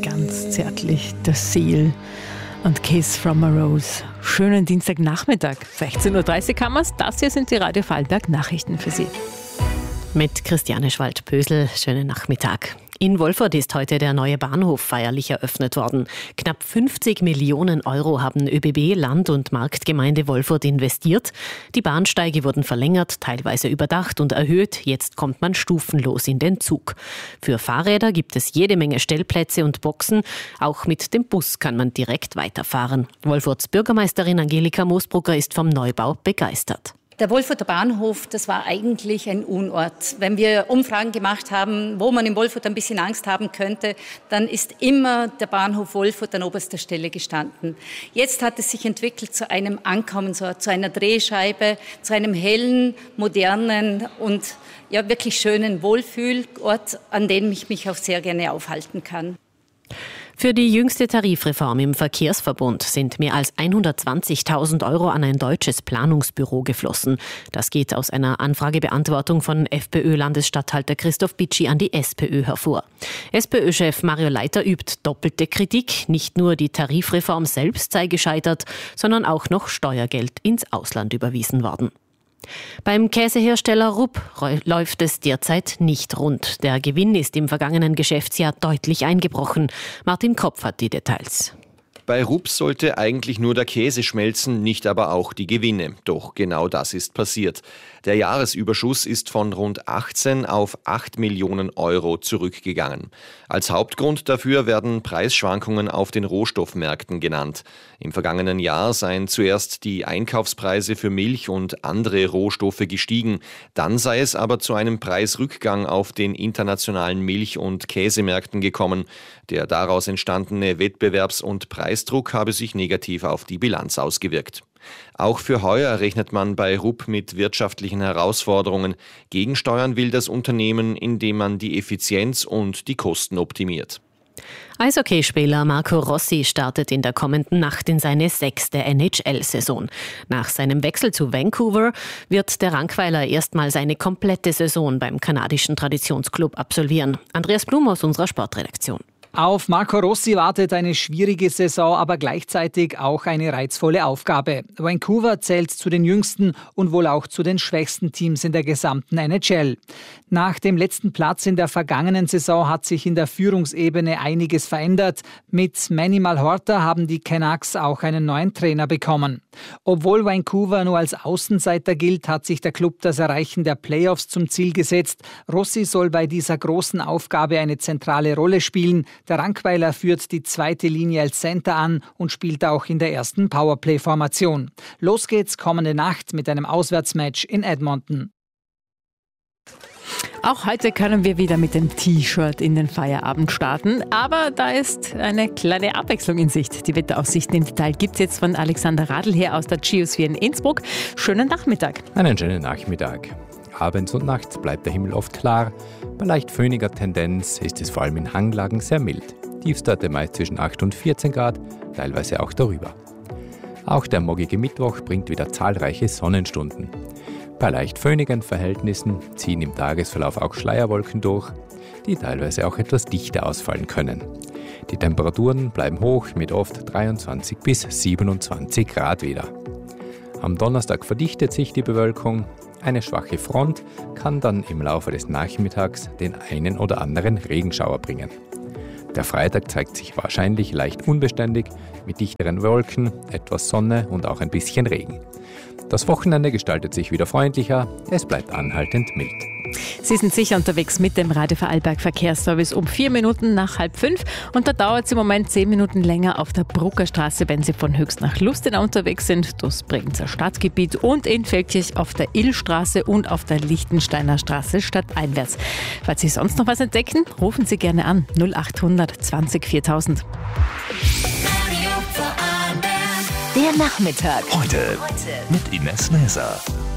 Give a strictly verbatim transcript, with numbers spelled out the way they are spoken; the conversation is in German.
ganz zärtlich The Seal und Kiss from a Rose. Schönen Dienstagnachmittag, sechzehn Uhr dreißig haben wir's. Das hier sind die Radio Vorarlberg Nachrichten für Sie. Mit Christiane Schwald-Pösel, schönen Nachmittag. In Wolfurt ist heute der neue Bahnhof feierlich eröffnet worden. Knapp fünfzig Millionen Euro haben ÖBB, Land- und Marktgemeinde Wolfurt investiert. Die Bahnsteige wurden verlängert, teilweise überdacht und erhöht. Jetzt kommt man stufenlos in den Zug. Für Fahrräder gibt es jede Menge Stellplätze und Boxen. Auch mit dem Bus kann man direkt weiterfahren. Wolfurts Bürgermeisterin Angelika Moosbrugger ist vom Neubau begeistert. Der Wolfurter Bahnhof, das war eigentlich ein Unort. Wenn wir Umfragen gemacht haben, wo man in Wolfurt ein bisschen Angst haben könnte, dann ist immer der Bahnhof Wolfurt an oberster Stelle gestanden. Jetzt hat es sich entwickelt zu einem Ankommensort, zu einer Drehscheibe, zu einem hellen, modernen und ja, wirklich schönen Wohlfühlort, an dem ich mich auch sehr gerne aufhalten kann. Für die jüngste Tarifreform im Verkehrsverbund sind mehr als hundertzwanzigtausend Euro an ein deutsches Planungsbüro geflossen. Das geht aus einer Anfragebeantwortung von FPÖ-Landesstatthalter Christoph Bitschi an die SPÖ hervor. SPÖ-Chef Mario Leiter übt doppelte Kritik. Nicht nur die Tarifreform selbst sei gescheitert, sondern auch noch Steuergeld ins Ausland überwiesen worden. Beim Käsehersteller Rupp läuft es derzeit nicht rund. Der Gewinn ist im vergangenen Geschäftsjahr deutlich eingebrochen. Martin Kopf hat die Details. Bei Rupp sollte eigentlich nur der Käse schmelzen, nicht aber auch die Gewinne. Doch genau das ist passiert. Der Jahresüberschuss ist von rund achtzehn auf acht Millionen Euro zurückgegangen. Als Hauptgrund dafür werden Preisschwankungen auf den Rohstoffmärkten genannt. Im vergangenen Jahr seien zuerst die Einkaufspreise für Milch und andere Rohstoffe gestiegen. Dann sei es aber zu einem Preisrückgang auf den internationalen Milch- und Käsemärkten gekommen. Der daraus entstandene Wettbewerbs- und Preisdruck habe sich negativ auf die Bilanz ausgewirkt. Auch für heuer rechnet man bei Rupp mit wirtschaftlichen Herausforderungen. Gegensteuern will das Unternehmen, indem man die Effizienz und die Kosten optimiert. Eishockeyspieler Marco Rossi startet in der kommenden Nacht in seine sechste N H L-Saison. Nach seinem Wechsel zu Vancouver wird der Rankweiler erstmal seine komplette Saison beim kanadischen Traditionsclub absolvieren. Andreas Blum aus unserer Sportredaktion. Auf Marco Rossi wartet eine schwierige Saison, aber gleichzeitig auch eine reizvolle Aufgabe. Vancouver zählt zu den jüngsten und wohl auch zu den schwächsten Teams in der gesamten N H L. Nach dem letzten Platz in der vergangenen Saison hat sich in der Führungsebene einiges verändert. Mit Manny Malhotra haben die Canucks auch einen neuen Trainer bekommen. Obwohl Vancouver nur als Außenseiter gilt, hat sich der Club das Erreichen der Playoffs zum Ziel gesetzt. Rossi soll bei dieser großen Aufgabe eine zentrale Rolle spielen. Der Rankweiler führt die zweite Linie als Center an und spielt auch in der ersten Powerplay-Formation. Los geht's kommende Nacht mit einem Auswärtsmatch in Edmonton. Auch heute können wir wieder mit dem T-Shirt in den Feierabend starten, aber da ist eine kleine Abwechslung in Sicht. Die Wetteraussichten im Detail gibt es jetzt von Alexander Radl her aus der Geosphere in Innsbruck. Schönen Nachmittag. Einen schönen Nachmittag. Abends und nachts bleibt der Himmel oft klar. Bei leicht föhniger Tendenz ist es vor allem in Hanglagen sehr mild. Tiefstwerte meist zwischen acht und vierzehn Grad, teilweise auch darüber. Auch der morgige Mittwoch bringt wieder zahlreiche Sonnenstunden. Bei leicht föhnigen Verhältnissen ziehen im Tagesverlauf auch Schleierwolken durch, die teilweise auch etwas dichter ausfallen können. Die Temperaturen bleiben hoch mit oft dreiundzwanzig bis siebenundzwanzig Grad wieder. Am Donnerstag verdichtet sich die Bewölkung. Eine schwache Front kann dann im Laufe des Nachmittags den einen oder anderen Regenschauer bringen. Der Freitag zeigt sich wahrscheinlich leicht unbeständig mit dichteren Wolken, etwas Sonne und auch ein bisschen Regen. Das Wochenende gestaltet sich wieder freundlicher, es bleibt anhaltend mild. Sie sind sicher unterwegs mit dem Radio Vorarlberg Verkehrsservice um vier Minuten nach halb fünf und da dauert es im Moment zehn Minuten länger auf der Bruckerstraße, wenn Sie von Höchst nach Lustenau unterwegs sind, das Bregenzer Stadtgebiet und in Feldkirch auf der Illstraße und auf der Lichtensteiner Straße stadteinwärts. Falls Sie sonst noch was entdecken, rufen Sie gerne an null acht hundert zwanzig viertausend. Der Nachmittag. Heute, Heute. mit Ines Näser.